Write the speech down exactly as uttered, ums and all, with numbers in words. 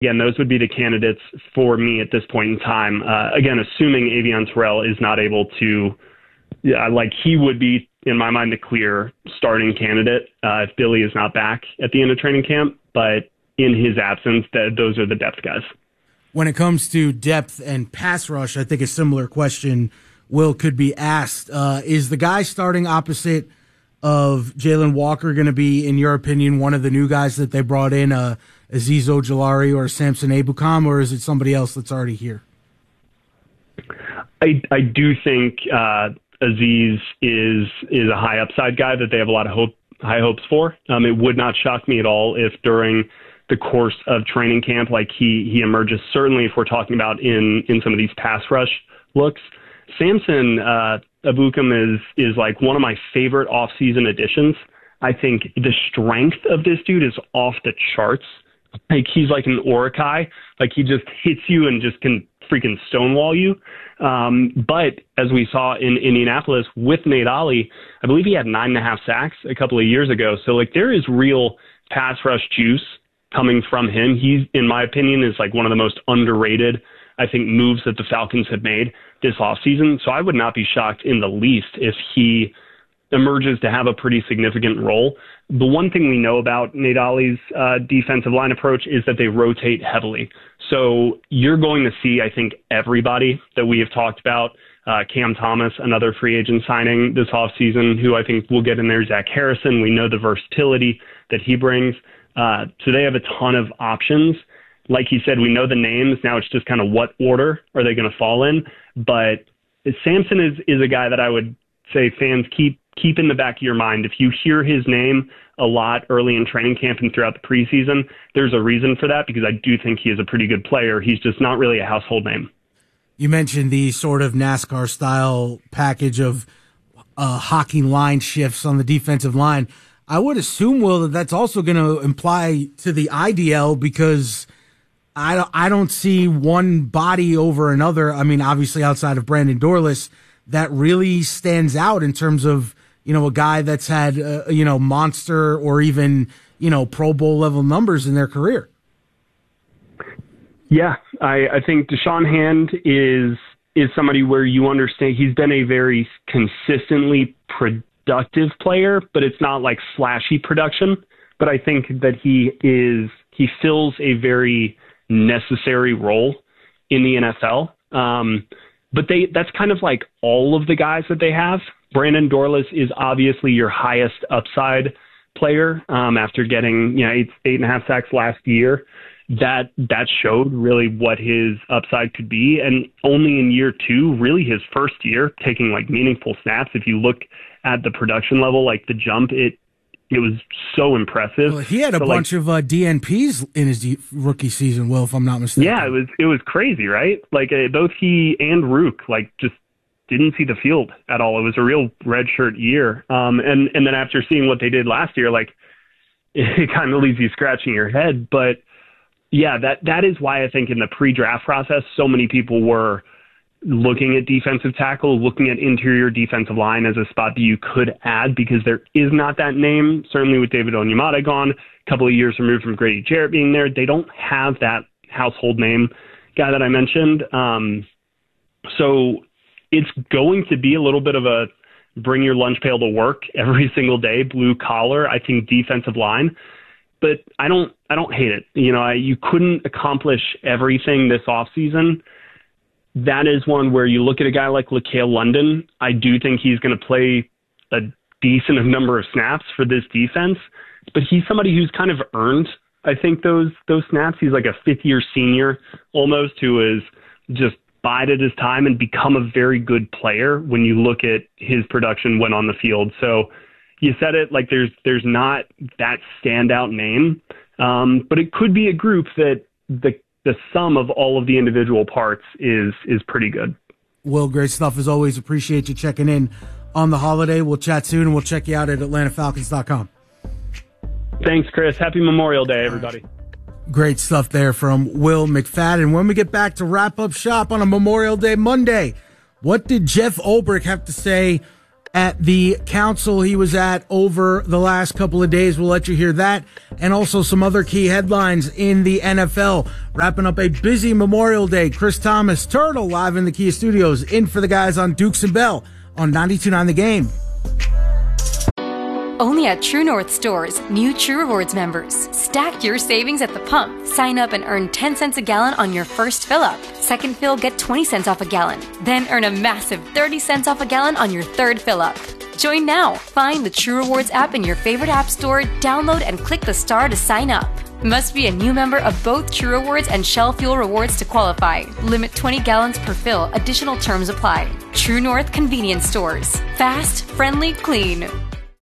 Again, those would be the candidates for me at this point in time. Uh, again, assuming Avion Terrell is not able to, yeah, like he would be, in my mind, the clear starting candidate uh, if Billy is not back at the end of training camp. But in his absence, that those are the depth guys. When it comes to depth and pass rush, I think a similar question, Will, could be asked. Uh, is the guy starting opposite of Jalen Walker going to be, in your opinion, one of the new guys that they brought in, uh, Azeez Ojulari or Samson Ebukam, or is it somebody else that's already here? I I do think uh, Azeez is is a high upside guy that they have a lot of hope high hopes for. Um, it would not shock me at all if during the course of training camp, like he he emerges. Certainly, if we're talking about in in some of these pass rush looks, Samson uh, Ebukam is is like one of my favorite offseason additions. I think the strength of this dude is off the charts. Like he's like an Orakai, like he just hits you and just can freaking stonewall you. Um, but as we saw in Indianapolis with Nate Ollie, I believe he had nine and a half sacks a couple of years ago. So like there is real pass rush juice coming from him. He's, in my opinion, is like one of the most underrated, I think, moves that the Falcons have made this offseason. So I would not be shocked in the least if he emerges to have a pretty significant role. The one thing we know about Nate Ollie's uh, defensive line approach is that they rotate heavily. So you're going to see, I think, everybody that we have talked about. Uh, Cam Thomas, another free agent signing this offseason, who I think will get in there. Zach Harrison, we know the versatility that he brings. Uh, so they have a ton of options. Like he said, we know the names. Now it's just kind of what order are they going to fall in. But Samson is, is a guy that I would say fans keep keep in the back of your mind. If you hear his name a lot early in training camp and throughout the preseason, there's a reason for that, because I do think he is a pretty good player. He's just not really a household name. You mentioned the sort of NASCAR style package of uh, hockey line shifts on the defensive line. I would assume, Will, that that's also going to imply to the I D L, because I don't, I don't see one body over another. I mean, obviously outside of Brandon Dorlus, that really stands out in terms of, you know, a guy that's had, uh, you know, monster or even, you know, Pro Bowl level numbers in their career. Yeah, I, I think Deshaun Hand is is somebody where you understand he's been a very consistently productive player, but it's not like flashy production. But I think that he is he fills a very necessary role in the N F L. Um, but they that's kind of like all of the guys that they have. Brandon Dorlus is obviously your highest upside player um, after getting you know eight eight and a half sacks last year. That that showed really what his upside could be, and only in year two, really his first year, taking like meaningful snaps. If you look at the production level, like the jump, it it was so impressive. Well, he had a so, bunch like, of uh, D N Ps in his D- rookie season, Will, if I'm not mistaken. Yeah, it was it was crazy, right? Like uh, both he and Rook like just didn't see the field at all. It was a real redshirt year, um, and and then after seeing what they did last year, like it kind of leaves you scratching your head, but. Yeah, that that is why I think in the pre-draft process, so many people were looking at defensive tackle, looking at interior defensive line as a spot that you could add, because there is not that name. Certainly with David Onyemata gone, a couple of years removed from Grady Jarrett being there, they don't have that household name guy that I mentioned. Um, so it's going to be a little bit of a bring your lunch pail to work every single day, blue collar, I think defensive line. But I don't, I don't hate it. You know, I, you couldn't accomplish everything this offseason. That is one where you look at a guy like LaCale London. I do think he's going to play a decent number of snaps for this defense, but he's somebody who's kind of earned, I think, those those snaps. He's like a fifth-year senior almost, who has just bided his time and become a very good player when you look at his production when on the field. So. You said it, like there's there's not that standout name, um, but it could be a group that the the sum of all of the individual parts is is pretty good. Will, great stuff as always. Appreciate you checking in on the holiday. We'll chat soon, and we'll check you out at Atlanta Falcons dot com. Thanks, Chris. Happy Memorial Day, everybody. Great stuff there from Will McFadden. When we get back to wrap up shop on a Memorial Day Monday, what did Jeff Ulbrich have to say at the council he was at over the last couple of days. We'll let you hear that, and also some other key headlines in the N F L. Wrapping up a busy Memorial Day. Chris Thomas, Turtle, live in the Kia Studios, in for the guys on Dukes and Bell on ninety-two point nine The Game. Only at True North stores, new True Rewards members. Stack your savings at the pump. Sign up and earn ten cents a gallon on your first fill up. Second fill, get twenty cents off a gallon. Then earn a massive thirty cents off a gallon on your third fill up. Join now. Find the True Rewards app in your favorite app store, download and click the star to sign up. Must be a new member of both True Rewards and Shell Fuel Rewards to qualify. Limit twenty gallons per fill. Additional terms apply. True North Convenience Stores. Fast, friendly, clean.